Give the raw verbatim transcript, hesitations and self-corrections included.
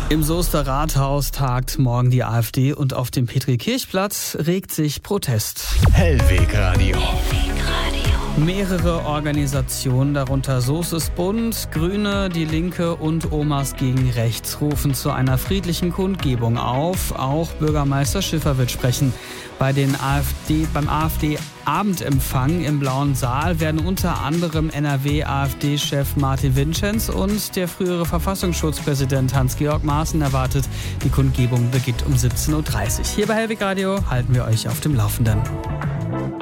Im Soester Rathaus tagt morgen die AfD und auf dem Petri-Kirch-Platz regt sich Protest. Hellwegradio. Mehrere Organisationen, darunter Soestes Bund, Grüne, Die Linke und Omas gegen Rechts, rufen zu einer friedlichen Kundgebung auf. Auch Bürgermeister Schiffer wird sprechen. Bei den AfD, beim AfD-Abendempfang im Blauen Saal werden unter anderem N R W-AfD-Chef Martin Vincenz und der frühere Verfassungsschutzpräsident Hans-Georg Maaßen erwartet. Die Kundgebung beginnt um siebzehn Uhr dreißig. Hier bei Hellwegradio halten wir euch auf dem Laufenden.